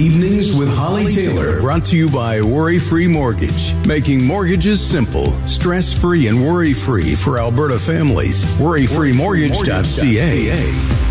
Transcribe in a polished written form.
Evenings with Holly Taylor, brought to you by Worry Free Mortgage. Making mortgages simple, stress-free, and worry-free for Alberta families. WorryFreeMortgage.ca.